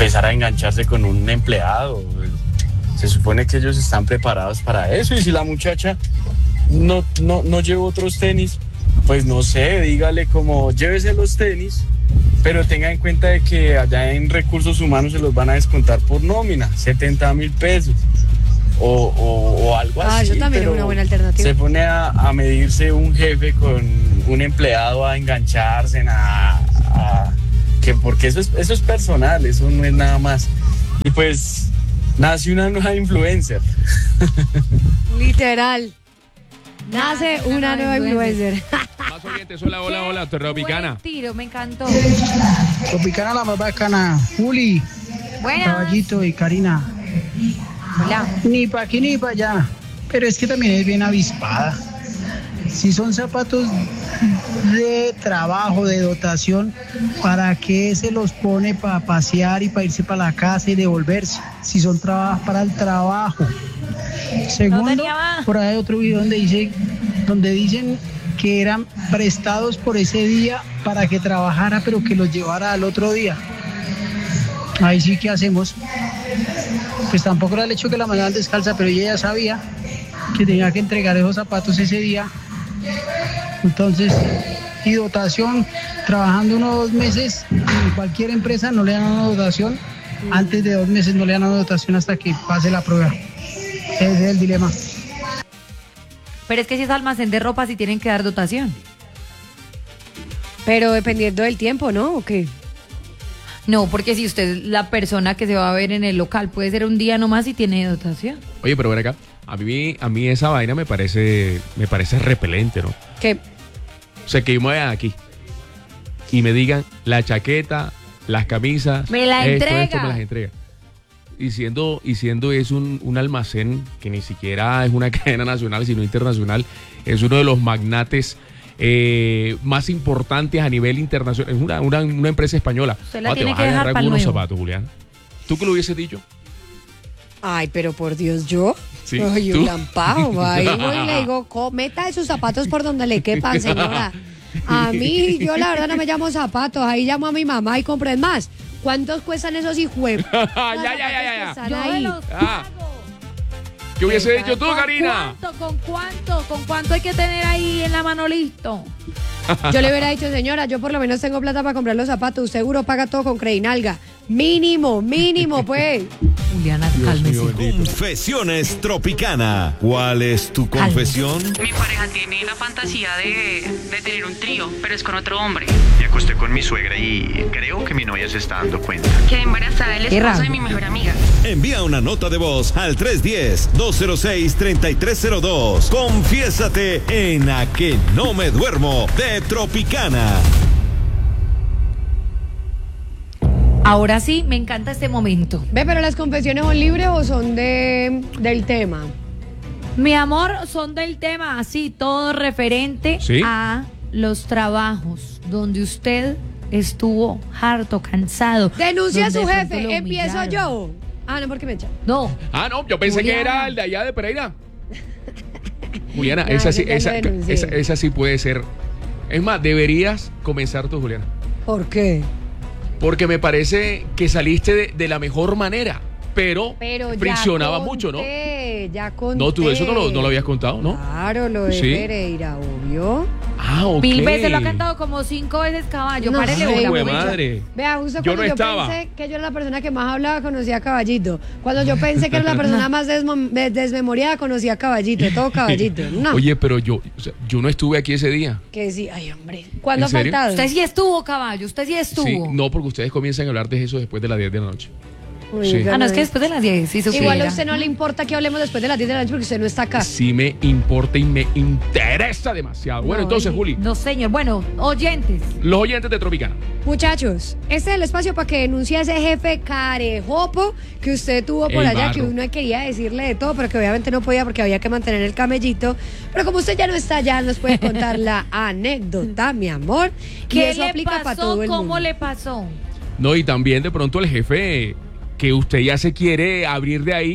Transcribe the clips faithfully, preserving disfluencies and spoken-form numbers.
empezar a engancharse con un empleado. Se supone que ellos están preparados para eso, y si la muchacha no, no, no lleva otros tenis, pues no sé, dígale como llévese los tenis, pero tenga en cuenta de que allá en recursos humanos se los van a descontar por nómina, setenta mil pesos o, o, o algo ah, así. Eso también es una buena alternativa. Se pone a, a medirse un jefe con un empleado, a engancharse, a, a que porque eso es, eso es personal, eso no es nada más. Y pues nace una nueva influencer. Literal. Nace una, una nueva influencer. Más oyentes, hola, hola, hola, Tropicana. Tiro, me encantó. Tropicana la más bacana. Juli, Buenas. Caballito y Karina. Hola. Ni pa' aquí ni pa' allá. Pero es que también es bien avispada. Si son zapatos de trabajo, de dotación, ¿para qué se los pone para pasear y para irse para la casa y devolverse? Si son trabajos para el trabajo. Segundo, no por ahí hay otro video donde dice, donde dicen que eran prestados por ese día para que trabajara, pero que los llevara al otro día. Ahí sí, ¿qué hacemos? Pues tampoco era el hecho que la mandaban descalza, pero ella ya sabía que tenía que entregar esos zapatos ese día. Entonces, y dotación, trabajando unos dos meses, en cualquier empresa no le dan una dotación, antes de dos meses no le dan una dotación hasta que pase la prueba. Ese es el dilema. Pero es que si es almacén de ropa, sí tienen que dar dotación. Pero dependiendo del tiempo, ¿no? ¿O qué? No, porque si usted es la persona que se va a ver en el local, puede ser un día nomás y tiene dotación. Oye, pero ven acá, a mí, a mí esa vaina me parece, me parece repelente, ¿no? ¿Qué? O sea, que yo me vayan aquí y me digan la chaqueta, las camisas, me la esto, entrega. esto, me las entrega. Y siendo, y siendo es un, un almacén que ni siquiera es una cadena nacional, sino internacional, es uno de los magnates eh, más importantes a nivel internacional, es una, una, una empresa española. Usted la Ah, tiene te vas que a dejar agarrar pa'l algunos nuevo. zapatos, Julián. ¿Tú que lo hubieses dicho? Ay, pero por Dios, ¿yo? Sí, Ay, ¿tú? un lampajo. Ahí voy y le digo, "Co- meta esos zapatos por donde le quepan, señora. A mí, yo la verdad no me llamo zapatos. Ahí llamo a mi mamá y compren más. ¿Cuántos cuestan esos hijos? ya, ya, ya, ya, ya. Yo me los Ah. pago. ¿Qué hubiese dicho tú, ¿Con Karina? cuánto, con cuánto, con cuánto hay que tener ahí en la mano listo? Yo le hubiera dicho, señora, yo por lo menos tengo plata para comprar los zapatos. Usted seguro paga todo con Credinalga. Mínimo, mínimo, pues. Juliana, Dios cálmese. mío, bendito. Confesiones Tropicana. ¿Cuál es tu confesión? Mi pareja tiene la fantasía de, de tener un trío, pero es con otro hombre. Me acosté con mi suegra y creo que mi novia se está dando cuenta. Quedé embarazada del Qué esposo raro. de mi mejor amiga. Envía una nota de voz al tres uno cero, dos cero seis, tres tres cero dos. Confiésate en A Que No Me Duermo de Tropicana. Ahora sí, me encanta este momento. Ve, pero las confesiones son libres o son de del tema. Mi amor, son del tema así, todo referente ¿Sí? a los trabajos donde usted estuvo harto, cansado. Denuncia a donde su de pronto jefe. lo Empiezo humillaron. yo. Ah, no, porque me echan. No. Ah, no, yo pensé Juliana. que era el de allá de Pereira. Juliana, No, esa, sí, ese ya esa, lo denuncié. esa, esa sí puede ser. Es más, deberías comenzar tú, Juliana. ¿Por qué? Porque me parece que saliste de, de la mejor manera, pero, Pero ya friccionaba conté, mucho, ¿no? Ya conté. No, tú eso no lo, no lo habías contado, ¿no? Claro, lo de Sí. Pereira, obvio. Ah, ok. Mil veces lo ha cantado como cinco veces caballo. No Párele sé, bola, Jue muchacho. madre. Vea, justo Yo cuando no yo, estaba. pensé que yo era la persona que más hablaba, conocía a Caballito. Cuando yo pensé que era la persona más desmo- de- desmemoriada, conocía a Caballito, todo Caballito. No. Oye, pero yo, o sea, yo no estuve aquí ese día. Que sí, ay, hombre. ¿Cuándo ha ¿En serio? faltado? Usted sí estuvo, caballo. Usted sí estuvo. Sí, no, porque ustedes comienzan a hablar de eso después de las diez de la noche. Uy, Sí. ya Ah, no, es no que después de las diez, si supiera. Igual a usted no le importa que hablemos después de las diez de la noche porque usted no está acá. Sí me importa y me interesa demasiado. Bueno, No, entonces, y- Juli, No, señor. Bueno, oyentes. los oyentes de Tropicana. Muchachos, este es el espacio para que denuncie a ese jefe carejopo que usted tuvo por El allá, barro. que uno quería decirle de todo, pero que obviamente no podía porque había que mantener el camellito. Pero como usted ya no está allá, nos puede contar la anécdota, mi amor. Y ¿Qué eso le aplica pasó? para todo el ¿Cómo mundo. le pasó? No, y también de pronto el jefe que usted ya se quiere abrir de ahí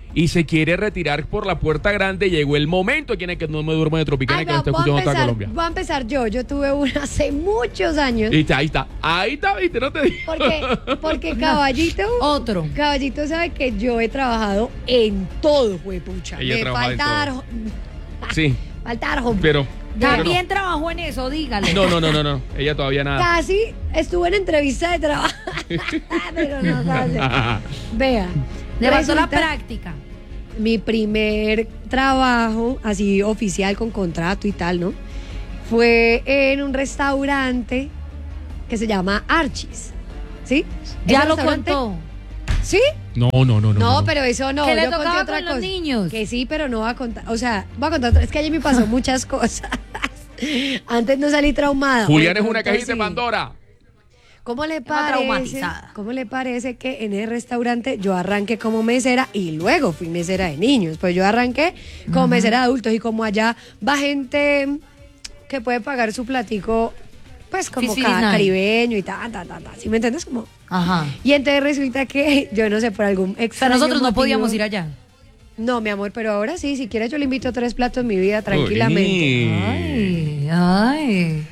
y se quiere retirar por la puerta grande. Llegó el momento aquí en el que no me duermo de Tropicana, Ay, que no está voy a escuchando toda empezar- Colombia. Voy a empezar yo. Yo tuve una hace muchos años. Y está, ahí está, ahí está, viste, no te digo. Porque, porque Caballito, Otro. Caballito sabe que yo he trabajado en todo, juepucha. Ella Me trabaja en falta dar, todo. Sí, falta dar, home. pero... También trabajó en eso, dígale. No, no, no, no, no, ella todavía nada. Casi estuve en entrevista de trabajo. Pero no sabe. Vea. Le faltó la resulta- práctica. Mi primer trabajo, así oficial, con contrato y tal, ¿no? Fue en un restaurante que se llama Archie's. ¿Sí? Ya ¿Ese lo restaurante? contó. ¿Sí? No, no, no, no. No, pero eso no. Que le yo conté tocaba otra con los cosa. niños. Que sí, pero no voy a contar. O sea, voy a contar otra. Es que ayer me pasó muchas cosas. Antes no salí traumada. Julián Hoy es una pronto cajita de sí. Pandora. ¿Cómo le Estaba parece? traumatizada. ¿Cómo le parece que en el restaurante yo arranqué como mesera y luego fui mesera de niños? Pues yo arranqué como mesera de adultos y como allá va gente que puede pagar su platico, pues como Fifty ca- nine. caribeño y ta, ta, ta, ta. ¿Sí me entiendes? Como... Ajá. Y entonces resulta que yo no sé, por algún O sea, extraño nosotros no motivo- podíamos ir allá. No, mi amor, pero ahora sí, si quieres yo le invito a tres platos mi vida tranquilamente. Uy. Ay, ay.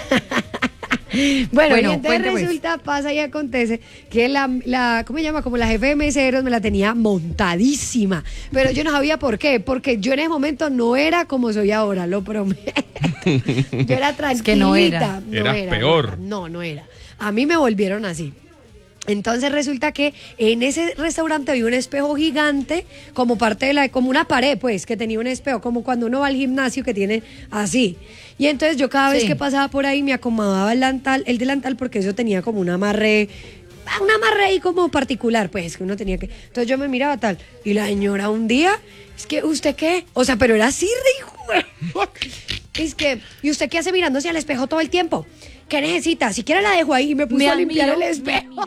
Bueno, Bueno, y entonces cuente, pues. resulta, pasa y acontece que la, la, ¿cómo se llama? Como la jefe de meseros me la tenía montadísima. Pero yo no sabía por qué, porque yo en ese momento no era como soy ahora, lo prometo. Yo era tranquilita. que no era. Eras era, peor. No, no era. A mí me volvieron así. Entonces resulta que en ese restaurante había un espejo gigante, como parte de la, como una pared, pues, que tenía un espejo, como cuando uno va al gimnasio que tiene así. Y entonces yo cada vez Sí. que pasaba por ahí me acomodaba el delantal, el delantal porque eso tenía como un amarre, un amarre ahí como particular, pues, que uno tenía que. Entonces yo me miraba tal. Y la señora un día, es que, ¿usted qué? O sea, pero era así, re hijo. Es que, ¿y usted qué hace mirándose al espejo todo el tiempo? ¿Qué necesita? Si quiere la dejo ahí y me puso Me a limpiar admiro, el espejo.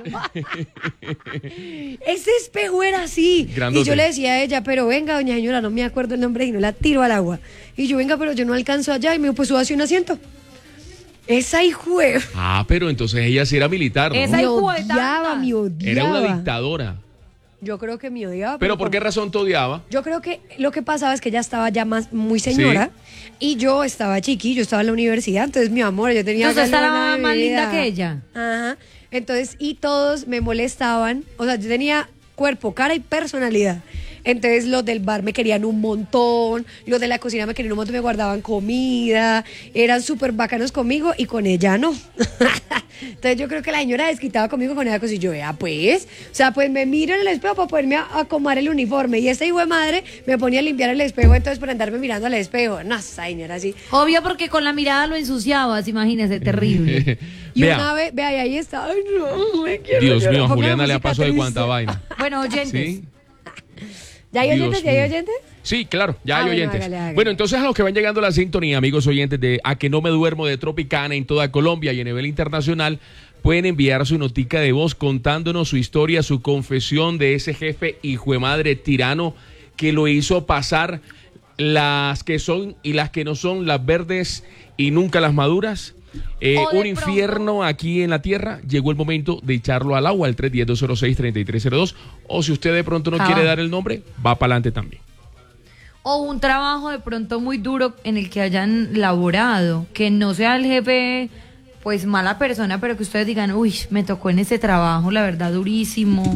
Ese espejo era así. Grandote. Y yo le decía a ella, pero venga, doña señora, no me acuerdo el nombre y no la tiro al agua. Y yo, venga, pero yo no alcanzo allá. Y me dijo, pues súbase un asiento. Esa hijo de- Ah, pero entonces ella sí era militar, ¿no? Esa me hijo de odiaba, tantas. me odiaba. Era una dictadora. Yo creo que me odiaba. ¿Pero por qué como- razón te odiaba? Yo creo que lo que pasaba es que ella estaba ya más muy señora y yo estaba chiqui, yo estaba en la universidad, entonces mi amor, yo tenía Entonces galona estaba de más vida. linda que ella. Ajá. Entonces, y todos me molestaban, o sea, yo tenía cuerpo, cara y personalidad. Entonces los del bar me querían un montón, los de la cocina me querían un montón, me guardaban comida, eran súper bacanos conmigo y con ella no. Entonces yo creo que la señora desquitaba conmigo con esa cosa y yo, vea pues, o sea, pues me miro en el espejo para poderme a- acomodar el uniforme y este hijo de madre me ponía a limpiar el espejo, entonces por andarme mirando al espejo. No, esa señora así. Obvio porque con la mirada lo ensuciabas, imagínese, terrible. Y Vea. una vez, vea, y ahí está. Ay, no, me quiero Dios llorar. mío, a Póngame Juliana le ha música pasado de triste. cuánta vaina. Bueno, oyentes. ¿Sí? ¿Ya hay Dios oyentes? ¿Ya hay mío. oyentes? Sí, claro, ya Ah, hay bueno, oyentes. hágale, hágale. Bueno, entonces a los que van llegando a la sintonía, amigos oyentes de A Que No Me Duermo de Tropicana en toda Colombia y a nivel internacional, pueden enviar su notica de voz contándonos su historia, su confesión de ese jefe hijo de madre tirano que lo hizo pasar las que son y las que no son, las verdes y nunca las maduras. Eh, O de un infierno aquí en la tierra. Llegó el momento de echarlo al agua al tres uno cero, dos cero seis, tres tres cero dos. O si usted de pronto no Ah. quiere dar el nombre, va para adelante también. O un trabajo de pronto muy duro en el que hayan laborado, que no sea el jefe, pues mala persona, pero que ustedes digan, uy, me tocó en ese trabajo, la verdad, durísimo.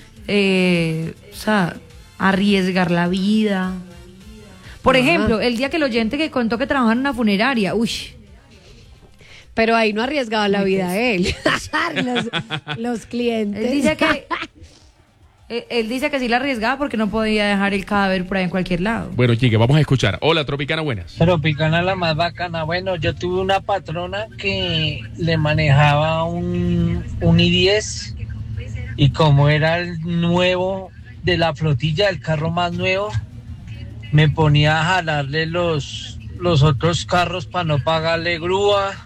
Eh, o sea, arriesgar la vida. Por Ajá. ejemplo, el día que el oyente que contó que trabajaba en una funeraria, uy, Pero ahí no arriesgaba la vida él. los, los clientes. él dice que él, él dice que sí la arriesgaba porque no podía dejar el cadáver por ahí en cualquier lado. Bueno, chique, vamos a escuchar. Hola, Tropicana, buenas. Tropicana la más bacana. Bueno, yo tuve una patrona que le manejaba un, un i diez y como era el nuevo de la flotilla, el carro más nuevo, me ponía a jalarle los, los otros carros para no pagarle grúa.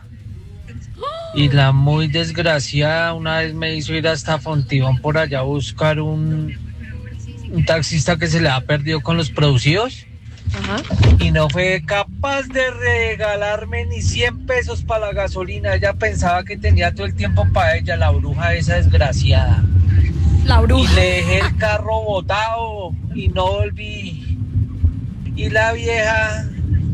Y la muy desgraciada una vez me hizo ir hasta Fontibón por allá a buscar un, un taxista que se le ha perdido con los producidos. Ajá. Y no fue capaz de regalarme ni cien pesos para la gasolina. Ella pensaba que tenía todo el tiempo para ella, la bruja esa desgraciada. La bruja. Y le dejé el carro botado y no volví. Y la vieja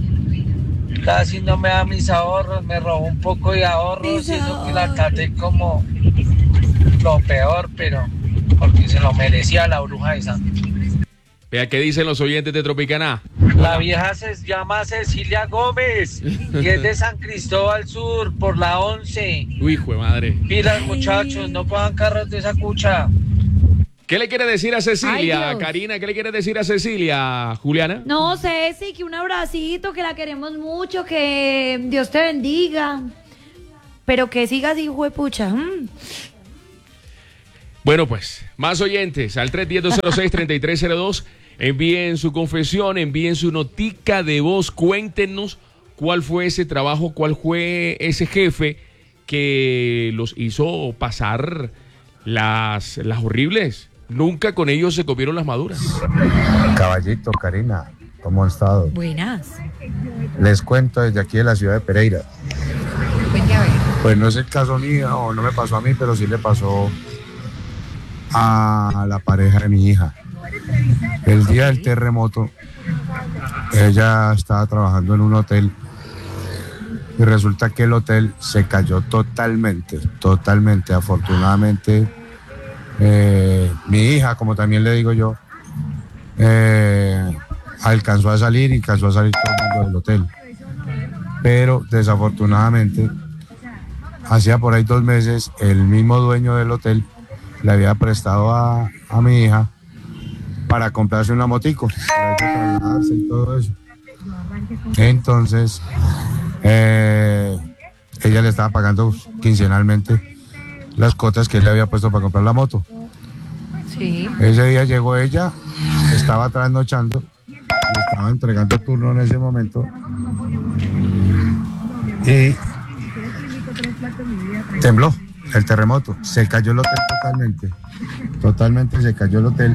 casi no me da mis ahorros, me robó un poco de ahorros y eso que la traté como lo peor, pero porque se lo merecía la bruja esa. Vea qué dicen los oyentes de Tropicana. La vieja se llama Cecilia Gómez y es de San Cristóbal Sur por la once. Uy, hijo de madre. Pilas, muchachos, no cojan carros de esa cucha. ¿Qué le quiere decir a Cecilia? Ay, Dios. Karina, ¿qué le quiere decir a Cecilia? Juliana. No, Ceci, que un abracito, que la queremos mucho, que Dios te bendiga. Pero que sigas, hijo de pucha. Mm. Bueno, pues, más oyentes al tres uno cero, dos cero seis, tres tres cero dos. Envíen su confesión, envíen su notica de voz. Cuéntenos cuál fue ese trabajo, cuál fue ese jefe que los hizo pasar las, las horribles. Nunca con ellos se comieron las maduras. Caballito, Karina, ¿cómo han estado? Buenas. Les cuento desde aquí de la ciudad de Pereira. Cuente a ver. Pues no es el caso mío, o no me pasó a mí, pero sí le pasó a la pareja de mi hija. El día del terremoto, ella estaba trabajando en un hotel y resulta que el hotel se cayó totalmente, totalmente. Afortunadamente, eh, mi hija, como también le digo yo, eh, alcanzó a salir y alcanzó a salir todo el mundo del hotel. Pero desafortunadamente, hacía por ahí dos meses, el mismo dueño del hotel le había prestado a, a mi hija para comprarse una motico, para trasladarse y todo eso. Entonces, eh, ella le estaba pagando quincenalmente las cuotas que él le había puesto para comprar la moto. Sí. Ese día llegó ella, estaba trasnochando, le estaba entregando turno en ese momento y tembló el terremoto, se cayó el hotel totalmente, totalmente se cayó el hotel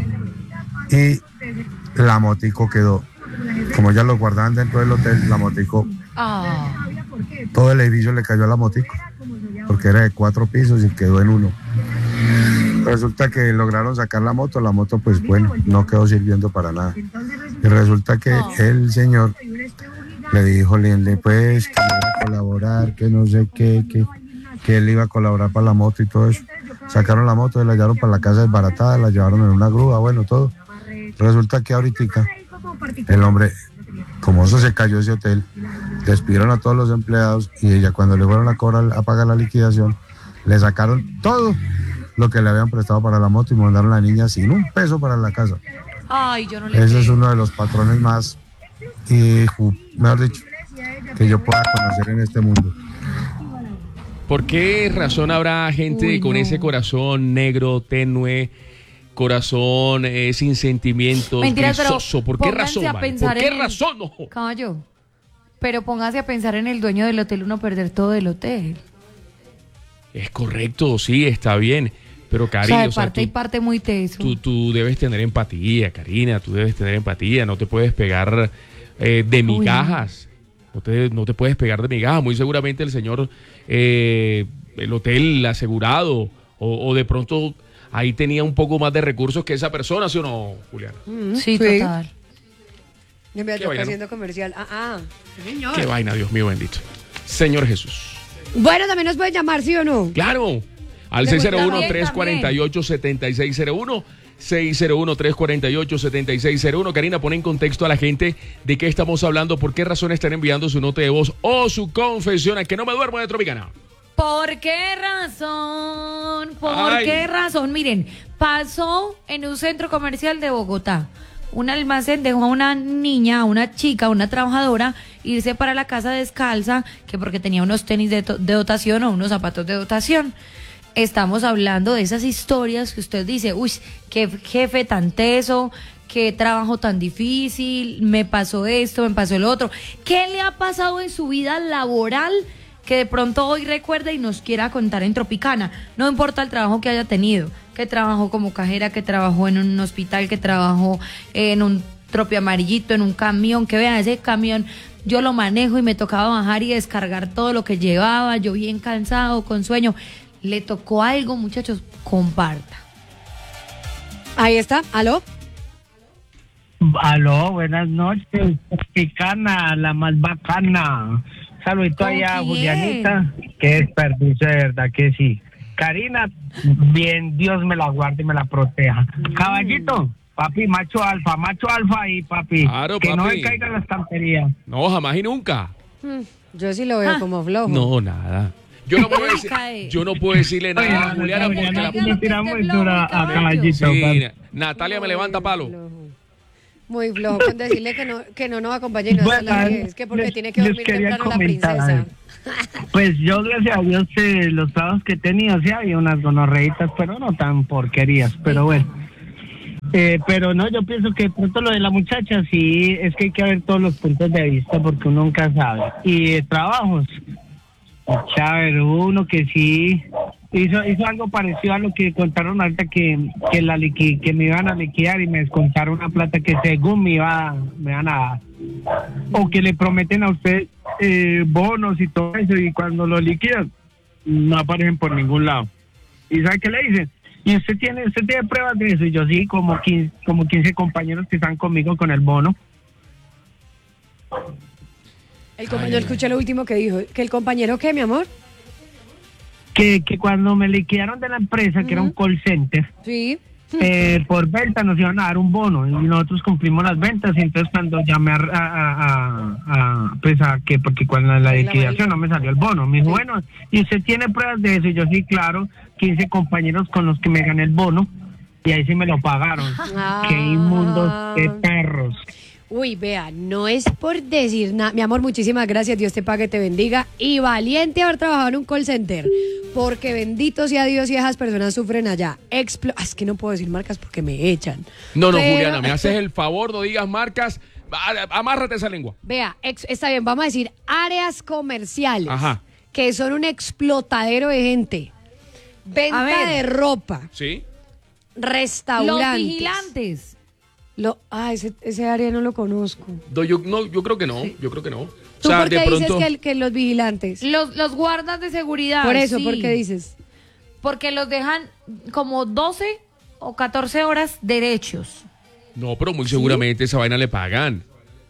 y la motico quedó, como ya lo guardaban dentro del hotel, la motico, Ah. todo el edificio le cayó a la motico, porque era de cuatro pisos y quedó en uno. Resulta que lograron sacar la moto, la moto pues bueno, no quedó sirviendo para nada. Y resulta que el señor le dijo, Linle, pues que me iba a colaborar, que no sé qué, que, que él iba a colaborar para la moto y todo eso. Sacaron la moto y la llevaron para la casa desbaratada, la llevaron en una grúa, bueno, todo. Resulta que ahorita el hombre, como eso se cayó ese hotel, despidieron a todos los empleados y ella cuando le fueron a cobrar, a pagar la liquidación, le sacaron todo lo que le habían prestado para la moto y mandaron a la niña sin un peso para la casa. Ay, yo no le Ese creo. es uno de los patrones más, y, mejor dicho, que yo pueda conocer en este mundo. ¿Por qué razón habrá gente Uy, con no. ese corazón negro, tenue, corazón eh, sin sentimientos, Mentiras, pero grisoso? ¿Por qué pónganse razón, a vale? pensar ¿Por qué en- razón? No. Caballo. Pero póngase a pensar en el dueño del hotel, uno perder todo el hotel. Es correcto, sí, está bien. Pero, O sea, Karina, de o sea, parte tú, y parte muy teso. tú, tú debes tener empatía, Karina, tú debes tener empatía. No te puedes pegar eh, de migajas. No te, no te puedes pegar de migajas. Muy seguramente el señor, eh, el hotel asegurado, o, o de pronto ahí tenía un poco más de recursos que esa persona, ¿sí o no, Juliana? Mm, Sí, total. Yo me Qué vaina, ¿no? haciendo comercial. Ah, ah. Sí, señor. Qué vaina, Dios mío bendito. Señor Jesús. Bueno, también nos pueden llamar, ¿sí o no? Claro, al Le seis cero uno, gusta tres cuatro ocho, siete seis cero uno, seis cero uno, tres cuatro ocho, siete seis cero uno. Karina, pone en contexto a la gente de qué estamos hablando, por qué razón están enviando su nota de voz o su confesión a que no me duermo de Tropicana. ¿Por qué razón? ¿Por Ay. qué razón? Miren, pasó en un centro comercial de Bogotá. Un almacén dejó a una niña, a una chica, a una trabajadora, irse para la casa descalza, que porque tenía unos tenis de, to- de dotación o unos zapatos de dotación. Estamos hablando de esas historias que usted dice, uy, qué jefe tan teso, qué trabajo tan difícil, me pasó esto, me pasó el otro. ¿Qué le ha pasado en su vida laboral que de pronto hoy recuerda y nos quiera contar en Tropicana? No importa el trabajo que haya tenido, que trabajó como cajera, que trabajó en un hospital, que trabajó en un tropi amarillito, en un camión, que vean, ese camión yo lo manejo y me tocaba bajar y descargar todo lo que llevaba, yo bien cansado, con sueño. ¿Le tocó algo, muchachos? Comparta. Ahí está, ¿aló? Aló, buenas noches, Picana, la más bacana. Saludito allá, quién? Julianita. Qué desperdicio, de verdad que sí. Karina, bien, Dios me la guarde y me la proteja. Mm. Caballito, papi, macho alfa, macho alfa ahí, papi. Claro, que papi. no me caiga en la estantería. No, jamás y nunca. Hmm, yo sí lo veo Ah. como flojo. No, nada. Yo no puedo, decir, Cae. yo no puedo decirle nada Oye, a Juliana porque Juliana, la... aquí le tiramos Este dura a flojo, Caballito. Sí, papi. Natalia me levanta palo. Flojo. Muy flojo con decirle que no, que no nos acompañe y no Bueno, hasta las diez, que porque les- tiene que les dormir quería temprano la comentar, princesa. Pues yo, gracias a Dios, eh, los trabajos que he tenido, sí había unas gonorreitas, pero no tan porquerías, pero bueno. Eh, pero no, yo pienso que de pronto lo de la muchacha, sí, es que hay que ver todos los puntos de vista porque uno nunca sabe. Y de trabajos, chévere, uno que sí hizo hizo algo parecido a lo que contaron ahorita que, que, la liqui, que me iban a liquidar y me descontaron una plata que según me, iba, me iban a dar. O que le prometen a usted eh, bonos y todo eso y cuando lo liquidan no aparecen por ningún lado. ¿Y sabe qué le dicen? Y usted tiene usted tiene pruebas de eso. Y yo sí, como quince, como quince compañeros que están conmigo con el bono. El compañero, escuché lo último que dijo. ¿Que el compañero qué, mi amor? Que, que cuando me liquidaron de la empresa, que era un call center, Sí. eh, por venta nos iban a dar un bono y nosotros cumplimos las ventas. Y entonces cuando llamé a, a, a, a pues a que, porque cuando la liquidación no me salió el bono, me dijo, bueno, ¿y usted tiene pruebas de eso? Y yo sí, claro, quince compañeros con los que me gané el bono y ahí sí me lo pagaron. Ah. Qué inmundos, qué perros. Uy, vea, no es por decir nada. Mi amor, muchísimas gracias. Dios te pague, te bendiga. Y valiente haber trabajado en un call center. Porque bendito sea Dios y esas personas sufren allá. Explo ah, es que no puedo decir marcas porque me echan. No, no, Pero- Juliana, me haces el favor, no digas marcas. A- Amárrate esa lengua. Vea, ex- está bien, vamos a decir áreas comerciales. Ajá. Que son un explotadero de gente. Venta A ver. de ropa. ¿Sí? Restaurantes. Los vigilantes. Lo, ah, ese, ese área no lo conozco. No, yo, no, yo creo que no, yo creo que no. O ¿Tú sea, por qué de dices pronto... que, el- que los vigilantes? Los, los guardas de seguridad. Por eso, sí. ¿por qué dices? Porque los dejan como doce o catorce horas derechos. No, pero muy seguramente esa vaina le pagan.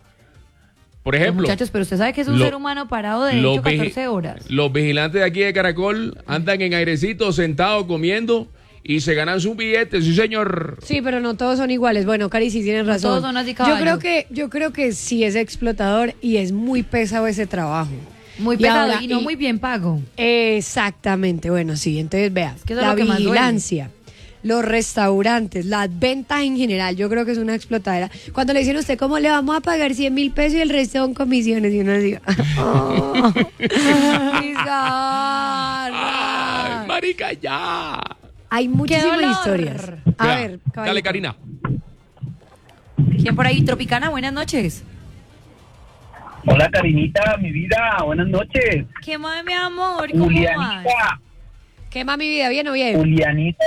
Por ejemplo... Muchachos, pero usted sabe que es un lo- ser humano parado de los hecho vigi- catorce horas. Los vigilantes de aquí de Caracol andan en airecito, sentados, comiendo y se ganan sus billetes, sí señor. Sí, pero no todos son iguales. Bueno, Cari, sí tienes razón. todos son así, yo caballo. creo que yo creo que sí es explotador y es muy pesado ese trabajo. Muy Y pesado ahora- y no y- muy bien pago. Exactamente. Bueno, sí, entonces vea, que eso es la lo que más duele. vigilancia, los restaurantes, las ventas en general, yo creo que es una explotadera. Cuando le dicen a usted cómo le vamos a pagar cien mil pesos y el resto son comisiones y uno dice, oh, mis garras. Ay, marica, ya. Hay muchísimas dolor! historias. A Vea, ver, dale, caballito. Karina. ¿Quién por ahí? Tropicana, buenas noches. Hola, Karinita, mi vida, buenas noches. ¿Qué más, mi amor? ¿Cómo vas? Julianita, ¿Qué más, mi vida? ¿Bien o bien? Julianita,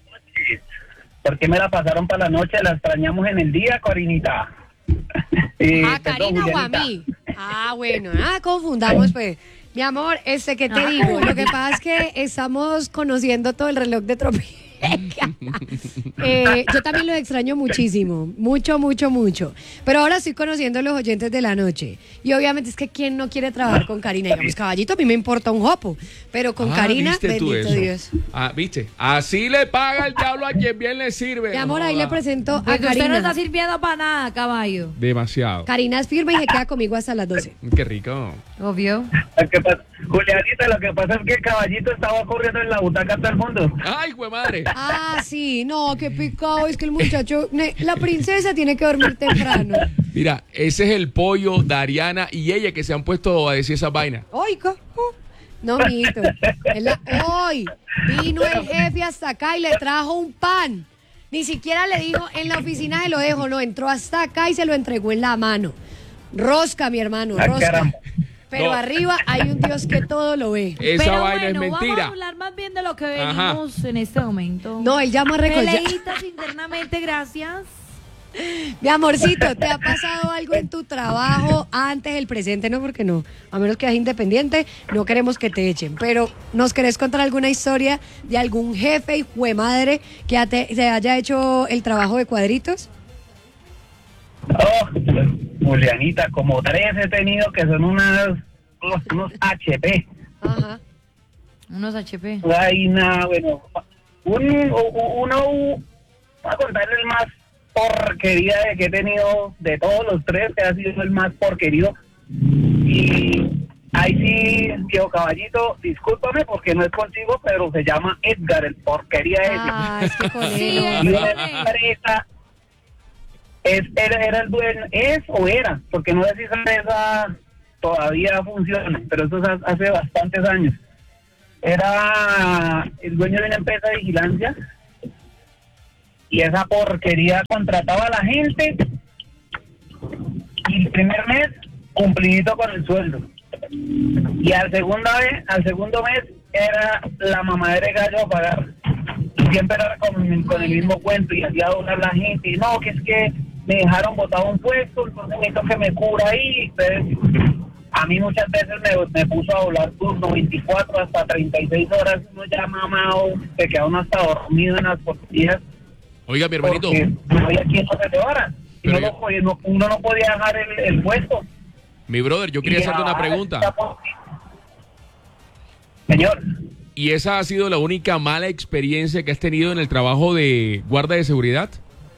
¿por qué me la pasaron para la noche? La extrañamos en el día, Karinita. Eh, ¿A perdón, Karina o a Julianita. mí? Ah, bueno, ah, confundamos pues. Mi amor, este que te digo, lo que pasa es que estamos conociendo todo el reloj de Tropica. Eh, yo también los extraño muchísimo, mucho, mucho, mucho. Pero ahora estoy conociendo a los oyentes de la noche. Y obviamente es que ¿quién no quiere trabajar con Karina? Digamos, caballito, a mí me importa un jopo. Pero con Ah, Karina, ¿viste tú bendito eso? Dios. Ah, ¿viste? Así le paga el diablo a quien bien le sirve. Mi amor, No ahí le joda. presento a Pues usted no Karina. está sirviendo para nada, caballo. Demasiado. Karina es firme y se queda conmigo hasta las doce. Qué rico. Obvio. Lo que pasa- Julianita, lo que pasa es que el caballito estaba corriendo en la butaca todo el mundo. Ay, güey madre. Ah, sí, no, qué picado. Es que el muchacho, ne- la princesa tiene que dormir temprano. Mira, ese es el pollo, Dariana y ella que se han puesto a decir esas vainas. Oiga. No, mijito. Es la- Hoy vino el jefe hasta acá y le trajo un pan. Ni siquiera le dijo en la oficina se lo dejo, no, entró hasta acá y se lo entregó en la mano. Rosca, mi hermano, Ah, rosca. caramba. Pero No. arriba hay un Dios que todo lo ve. Esa Pero vaina bueno, es vamos mentira. a hablar más bien de lo que Ajá. venimos en este momento. No, él llama a reconciliar. Peleitas internamente, gracias. Mi amorcito, ¿te ha pasado algo en tu trabajo antes, el presente? No, porque no. A menos que seas independiente, no queremos que te echen. Pero, ¿nos querés contar alguna historia de algún jefe, hijo de madre, que te, te haya hecho el trabajo de cuadritos? Oh, Julianita, como tres he tenido que son unas, unos, unos H P. Ajá. Unos H P. Ay, nada, bueno. Un, uno, voy a contarle el más porquería de que he tenido de todos los tres, que ha sido el más porquerido. Y ahí sí, viejo caballito, discúlpame porque no es contigo, pero se llama Edgar, el porquería ese. Ah, es que con Sí, él. Y una empresa, es, era, era el dueño, es o era, porque no sé si esa empresa todavía funciona, pero eso es hace bastantes años. Era el dueño de una empresa de vigilancia y esa porquería contrataba a la gente y el primer mes cumplidito con el sueldo. Y al segundo vez, al segundo mes era la mamadera de gallo a pagar. Y siempre era con, con el mismo cuento y hacía doblar la gente. Y no, que es que me dejaron botado un puesto, entonces necesito que me cubra ahí. Entonces, a mí muchas veces me, me puso a volar turno veinticuatro hasta treinta y seis horas. Uno ya mamado, se queda uno hasta dormido en las portillas. Oiga, mi hermanito. No había quien no se llevara. Y Pero no yo- lo podía- no- uno no podía dejar el, el puesto. Mi brother, yo quería Y hacerte una ahora pregunta. está por- Señor, ¿Y esa ha sido la única mala experiencia que has tenido en el trabajo de guarda de seguridad?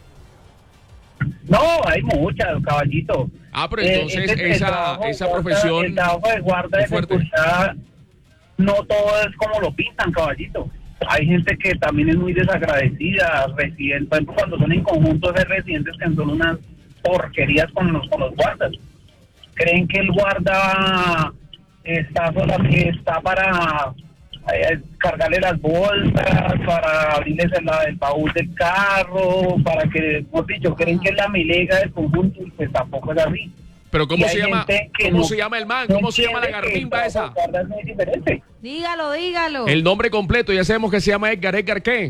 no, hay muchas, caballito. Ah, pero Eh, entonces ese- el esa, trabajo de esa guarda- profesión... El trabajo de guarda de es fuerte. seguridad, no todo es como lo pintan, caballito. Hay gente que también es muy desagradecida, residentes, por ejemplo, cuando son en conjuntos de residentes que son unas porquerías con los, con los guardas. Creen que el guarda está solamente está para eh, cargarle las bolsas, para abrirles el, el baúl del carro, para que, por dicho, creen que es la milega del conjunto y pues tampoco es así. Pero Y ¿cómo hay se llama? gente que ¿Cómo no- se llama el man? no ¿Cómo se llama la entiende que garbimba el esa? trabajo de guarda es muy diferente. Dígalo, dígalo. El nombre completo, ya sabemos que se llama Edgar. ¿Edgar qué? Y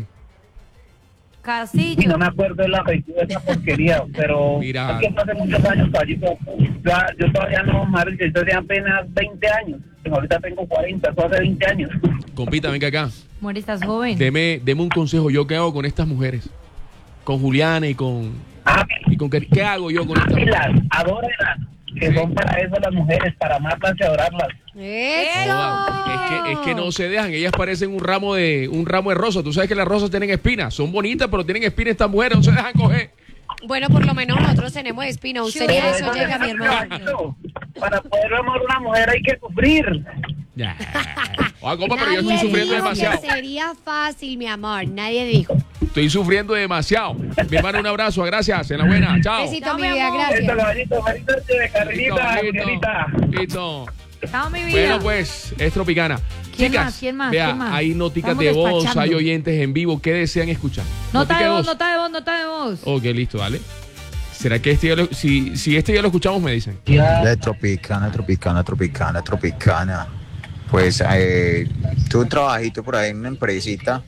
Carcillo. no me acuerdo de la apellido de esa porquería, pero Mira. es que fue hace muchos años, caballito. Ya, yo todavía no, madre, yo estoy apenas veinte años. Ahorita tengo cuarenta, eso hace veinte años. Compita, venga acá. More, estás joven. Deme, deme un consejo. ¿Yo qué hago con estas mujeres? Con Juliana y con... Y con ¿Qué, qué hago yo con estas mujeres? Ámilas, adórenlas, que son para eso las mujeres, para amarlas y adorarlas. ¡Eso! Es que, es que no se dejan, ellas parecen un ramo de un ramo de rosas. Tú sabes que las rosas tienen espinas, son bonitas, pero tienen espinas estas mujeres, no se dejan coger. Bueno, por lo menos nosotros tenemos espina. Usted ni a eso llega, mi hermano. Caballito, para poder amar a una mujer hay que sufrir. Ya. Oiga, compa, pero yo estoy Nadie sufriendo dijo demasiado. que sería fácil, mi amor. Nadie dijo. Estoy sufriendo demasiado. Mi hermano, un abrazo, gracias, enhorabuena, chao. Besito, mi vida, Esto, gracias. caballito, marito de carrilita, Listo, Julianita. listo. Chao, mi vida. Bueno, pues, es Tropicana. ¿Quién Chicas, más? ¿Quién más? vea, ¿Quién más? hay noticas Estamos de voz, despachando. hay oyentes en vivo. ¿Qué desean escuchar? Nota Notica de voz, nota de voz, nota de voz. Ok, listo, dale. ¿Será que este ya lo, si, si este ya lo escuchamos, me dicen? De Tropicana, Tropicana, Tropicana, Tropicana. Pues eh, tuve un trabajito por ahí en una empresita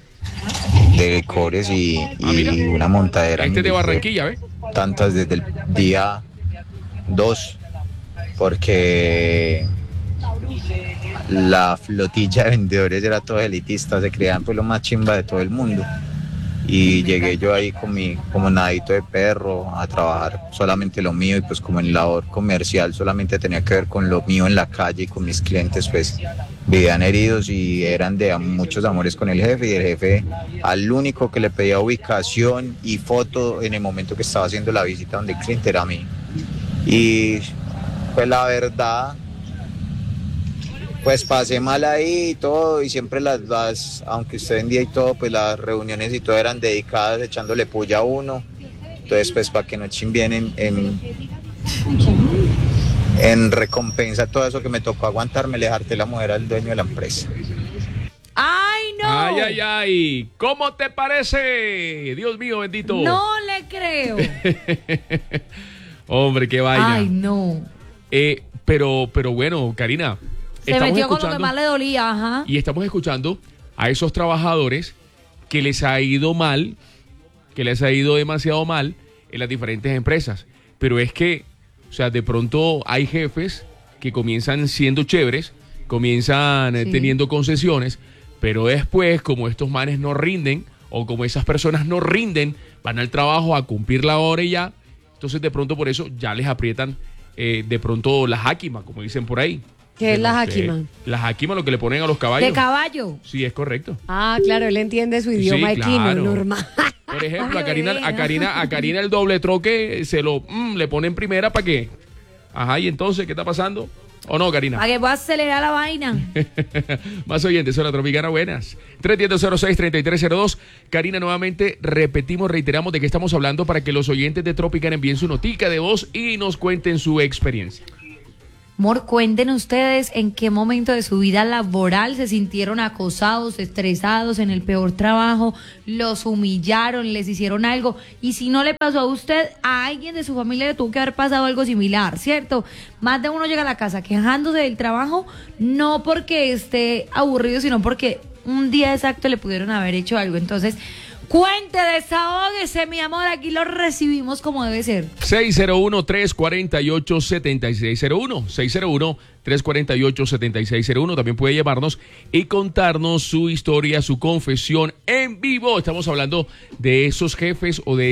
de licores y, y una montadera. Este de Me fue Barranquilla, ¿ves? Tantas desde el día dos, porque la flotilla de vendedores era todo elitista, se creían pues lo más chimba de todo el mundo. Y llegué yo ahí con mi como nadito de perro a trabajar solamente lo mío, y pues como en labor comercial solamente tenía que ver con lo mío en la calle y con mis clientes, pues vivían heridos y eran de muchos amores con el jefe, y el jefe al único que le pedía ubicación y foto en el momento que estaba haciendo la visita donde el cliente era a mí. Y pues la verdad, pues pasé mal ahí y todo, y siempre las, las, aunque usted vendía y todo, pues las reuniones y todo eran dedicadas echándole puya a uno. Entonces, pues para que no chimbien en, en, en recompensa todo eso que me tocó aguantarme, le harté la mujer al dueño de la empresa. ¡Ay, no! Ay, ay, ay. ¿Cómo te parece? Dios mío, bendito. No le creo. Hombre, qué vaina. Ay, no. Eh, pero, pero bueno, Karina. Se metió con lo que más le dolía, ajá. Y estamos escuchando a esos trabajadores que les ha ido mal, que les ha ido demasiado mal en las diferentes empresas. Pero es que, o sea, de pronto hay jefes que comienzan siendo chéveres, comienzan eh, Sí. teniendo concesiones, pero después, como estos manes no rinden, o como esas personas no rinden, van al trabajo a cumplir la hora y ya, entonces de pronto por eso ya les aprietan eh, de pronto la jáquima, como dicen por ahí. ¿Qué es la No sé, jáquima? La jáquima, lo que le ponen a los caballos. De caballo. Sí, es correcto. Ah, claro, él entiende su idioma Sí, equino, claro. normal. Por ejemplo, a Obvio, Karina, divino. a Karina, a Karina el doble troque se lo mm, le ponen primera para qué. Ajá, y entonces, ¿qué está pasando? ¿O no, Karina? Para que pueda acelerar la vaina. Más oyentes, hola Tropicana, buenas. tres uno cero, cero seis, tres tres cero dos. Karina, nuevamente repetimos, reiteramos de qué estamos hablando para que los oyentes de Tropicana envíen su notica de voz y nos cuenten su experiencia. Amor, cuenten ustedes en qué momento de su vida laboral se sintieron acosados, estresados, en el peor trabajo, los humillaron, les hicieron algo. Y si no le pasó a usted, a alguien de su familia le tuvo que haber pasado algo similar, ¿cierto? Más de uno llega a la casa quejándose del trabajo, no porque esté aburrido, sino porque un día exacto le pudieron haber hecho algo. Entonces, cuente, desahógese, mi amor, aquí lo recibimos como debe ser. seis cero uno, tres cuatro ocho, siete seis cero uno. seis cero uno, tres cuatro ocho, siete seis cero uno. También puede llamarnos y contarnos su historia, su confesión en vivo. Estamos hablando de esos jefes o de